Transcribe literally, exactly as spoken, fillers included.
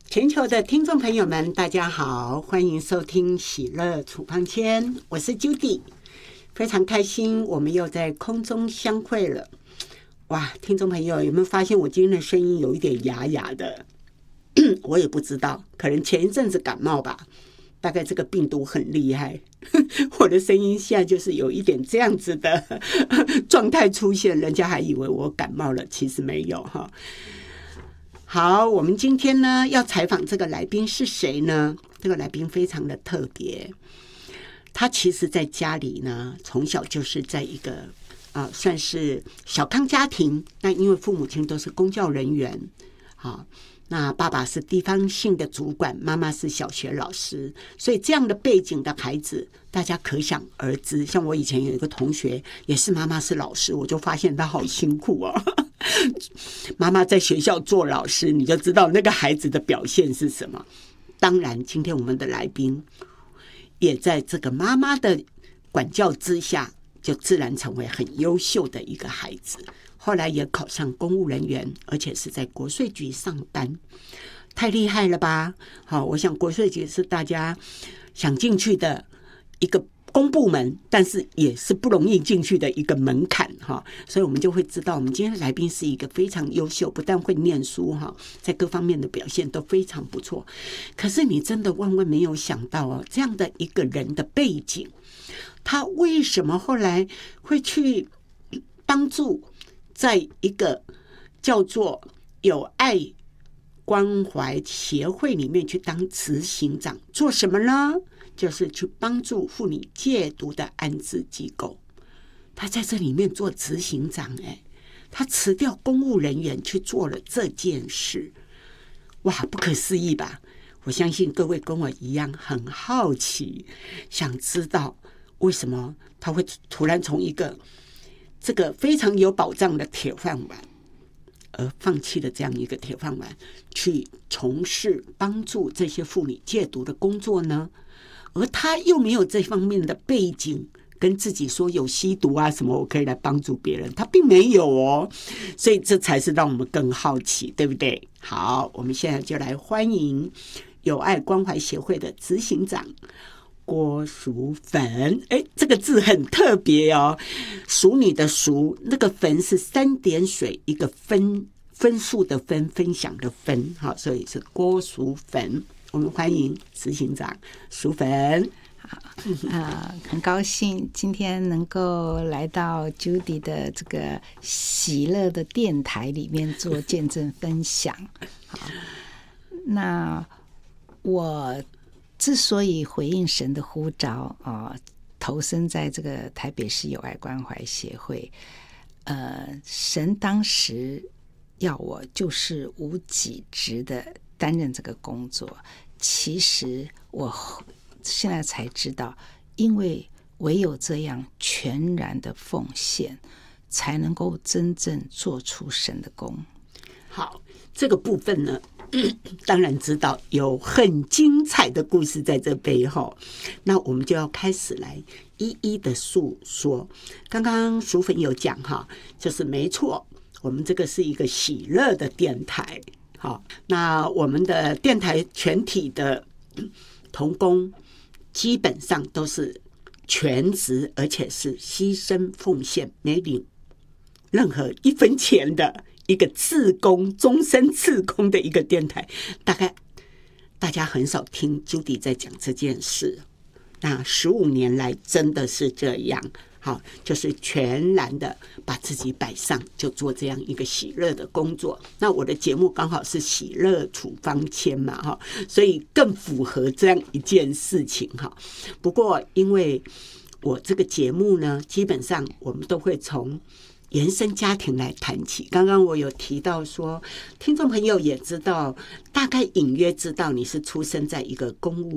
全球的听众朋友们，大家好，欢迎收听喜乐处方签，我是 Judy， 非常开心我们又在空中相会了。哇，听众朋友有没有发现我今天的声音有一点哑哑的？我也不知道，可能前一阵子感冒吧，大概这个病毒很厉害，我的声音现在就是有一点这样子的状态出现，人家还以为我感冒了，其实没有哈。好，我们今天呢要采访这个来宾是谁呢？这个来宾非常的特别，他其实在家里呢，从小就是在一个啊、呃、算是小康家庭，那因为父母亲都是公教人员，好。那爸爸是地方性的主管，妈妈是小学老师，所以这样的背景的孩子，大家可想而知。像我以前有一个同学，也是妈妈是老师，我就发现他好辛苦哦。妈妈在学校做老师，你就知道那个孩子的表现是什么。当然，今天我们的来宾也在这个妈妈的管教之下，就自然成为很优秀的一个孩子。后来也考上公务人员，而且是在国税局上班，太厉害了吧？好，我想国税局是大家想进去的一个公部门，但是也是不容易进去的一个门槛哈。所以我们就会知道，我们今天的来宾是一个非常优秀，不但会念书哈，在各方面的表现都非常不错。可是你真的万万没有想到哦，这样的一个人的背景，他为什么后来会去帮助？在一个叫做友爱关怀协会里面去当执行长，做什么呢？就是去帮助妇女戒毒的安置机构。他在这里面做执行长，哎，他辞掉公务人员去做了这件事，哇，不可思议吧？我相信各位跟我一样很好奇，想知道为什么他会突然从一个这个非常有保障的铁饭碗，而放弃了这样一个铁饭碗，去从事帮助这些妇女戒毒的工作呢？而他又没有这方面的背景，跟自己说有吸毒啊什么，我可以来帮助别人，他并没有哦。所以这才是让我们更好奇，对不对？好，我们现在就来欢迎友爱关怀协会的执行长郭淑芬。哎，这个字很特别哦，淑女的淑，那个芬是三点水一个分分数的分，分享的分，好，所以是郭淑芬。我们欢迎执行长淑芬。 好，呃，很高兴今天能够来到 Judy 的这个喜乐的电台里面做见证分享。好，那我之所以回应神的呼召啊、呃，投身在这个台北市友爱关怀协会，呃，神当时要我就是无给职的担任这个工作。其实我现在才知道，因为唯有这样全然的奉献，才能够真正做出神的功。 好，这个部分呢，当然知道有很精彩的故事在这背后，那我们就要开始来一一的诉说。刚刚淑芬有讲哈，就是没错，我们这个是一个喜乐的电台。好，那我们的电台全体的同工基本上都是全职，而且是牺牲奉献，没领任何一分钱的一个志工，终身志工的一个电台。大概大家很少听 Judy 在讲这件事，那十五年来真的是这样。好，就是全然的把自己摆上，就做这样一个喜乐的工作。那我的节目刚好是喜乐处方签嘛，哈，所以更符合这样一件事情哈。不过，因为我这个节目呢，基本上我们都会从延伸家庭来谈起。刚刚我有提到说，听众朋友也知道，大概隐约知道你是出生在一个公务